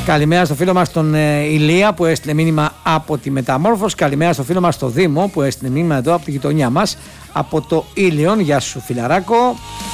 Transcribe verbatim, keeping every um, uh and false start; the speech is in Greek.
Καλημέρα στο φίλο μας τον ε, Ηλία που έστειλε μήνυμα από τη Μεταμόρφωση. Καλημέρα στο φίλο μας τον Δήμο που έστειλε μήνυμα εδώ από τη γειτονιά μας από το Ήλιον. Γεια σου φιλαράκο.